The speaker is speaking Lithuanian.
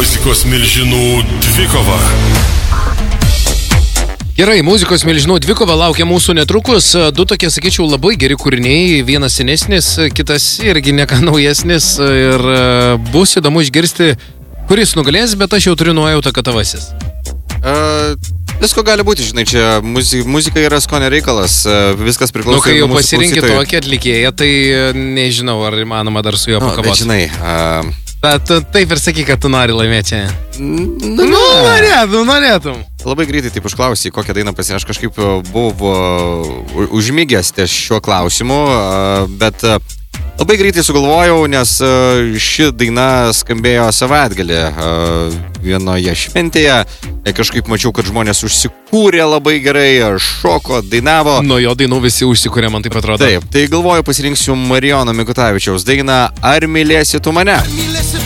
Muzikos milžinų dvikova. Gerai, muzikos milžinų dvikova laukia mūsų netrukus. Du tokie, sakyčiau, labai geri kūriniai. Vienas senesnis, kitas irgi ne ką naujesnis. Ir bus įdomu išgirsti, kuris nugalės, bet aš jau turiu nuojautą, kad tavasis. Visko gali būti, žinai, čia muzika yra skonio reikalas, viskas priklauso Nu, kai jau nuo mūsų pasirinki klausytojų. tokį atlikėją, tai nežinau, ar įmanoma dar su juo Bet pakovoti. žinai, Taip ir sakyk, kad tu nori laimėti. nu, Norėtum. labai greitai taip užklausai, kokią dainą aš kažkaip buvau užmygęs ties šiuo klausimu, bet labai greitai sugalvojau, nes ši daina skambėjo savaitgalį vienoje šventėje. Kažkaip mačiau, kad žmonės užsikūrė labai gerai, šoko, dainavo. Nuo jo dainų visi užsikūrė, man taip atrodo. Taip, tai galvoju pasirinksiu Marijono Mikutavičiaus dainą Ar mylėsi tu mane?